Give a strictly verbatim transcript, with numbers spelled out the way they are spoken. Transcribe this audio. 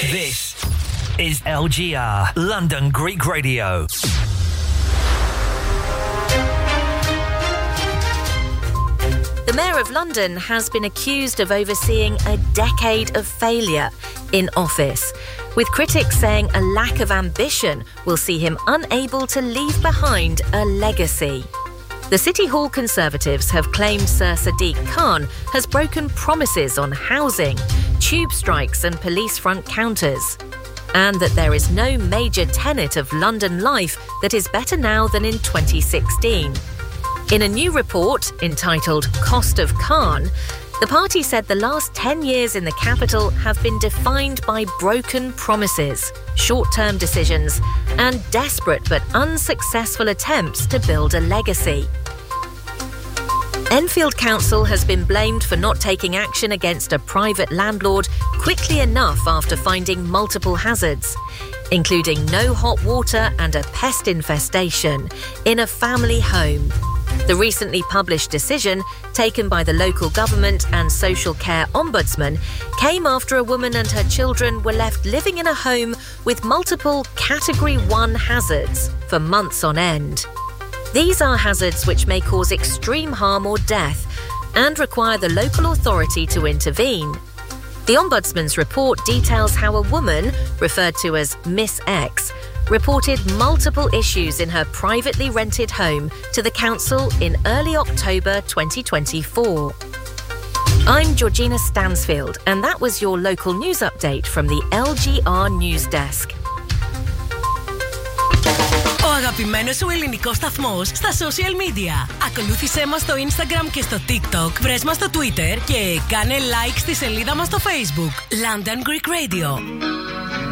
This is L G R, London Greek Radio. The Mayor of London has been accused of overseeing a decade of failure in office, with critics saying a lack of ambition will see him unable to leave behind a legacy. The City Hall Conservatives have claimed Sir Sadiq Khan has broken promises on housing, tube strikes and police front counters, and that there is no major tenet of London life that is better now than in twenty sixteen. In a new report entitled Cost of Khan, the party said the last ten years in the capital have been defined by broken promises, short-term decisions, and desperate but unsuccessful attempts to build a legacy. Enfield Council has been blamed for not taking action against a private landlord quickly enough after finding multiple hazards, including no hot water and a pest infestation in a family home. The recently published decision, taken by the local government and social care ombudsman, came after a woman and her children were left living in a home with multiple Category one hazards for months on end. These are hazards which may cause extreme harm or death and require the local authority to intervene. The Ombudsman's report details how a woman, referred to as Miss X, reported multiple issues in her privately rented home to the council in early October twenty twenty-four. I'm Georgina Stansfield, and that was your local news update from the L G R News Desk. Ο αγαπημένος σου ελληνικός σταθμός στα social media. Ακολούθησέ μας στο Instagram και στο TikTok, βρες μας στο Twitter και κάνε like στη σελίδα μας στο Facebook. London Greek Radio.